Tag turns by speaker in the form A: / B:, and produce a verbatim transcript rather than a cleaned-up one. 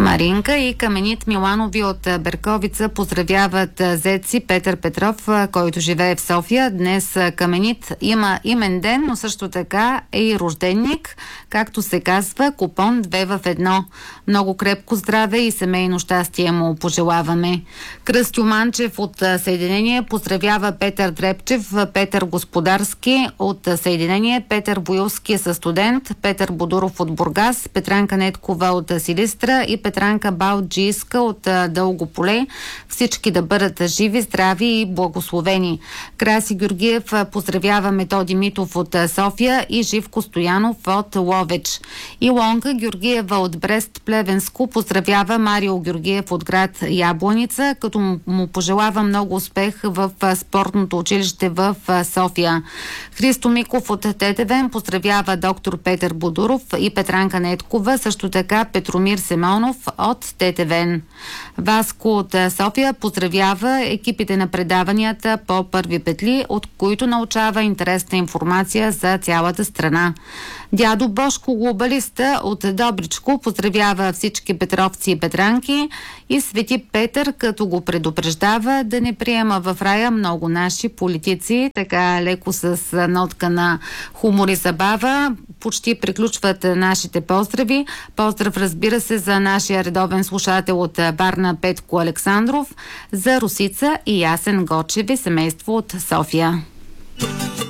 A: Маринка и Каменит Миланови от Берковица поздравяват зеци Петър Петров, който живее в София. Днес Каменит има имен ден, но също така е и рожденник, както се казва, купон две в едно. Много крепко здраве и семейно щастие му пожелаваме. Кръстю Манчев от Съединение поздравява Петър Дрепчев, Петър Господарски от Съединение, Петър Боилски със студент, Петър Бодуров от Бургас, Петранка Неткова от Силистра и Петранка Балджийска от Дългополе. Всички да бъдат живи, здрави и благословени. Краси Георгиев поздравява Методи Митов от София и Живко Стоянов от Ловеч. Илонка Георгиева от Брест Плевенско поздравява Марио Георгиев от град Ябланица, като му пожелава много успех в спортното училище в София. Христо Миков от Тетевен поздравява доктор Петър Бодуров и Петранка Неткова, също така Петромир Семенов от Тетевен. Васко от София поздравява екипите на предаванията по първи петли, от които научава интересна информация за цялата страна. Дядо Бошко глобалиста от Добричко поздравява всички петровци и петранки и Свети Петър, като го предупреждава да не приема в рая много наши политици. Така леко с нотка на хумор и забава почти приключват нашите поздрави. Поздрав, разбира се, за нашия редовен слушател от Варна Петко Александров, за Русица и Ясен Гочеви, семейство от София.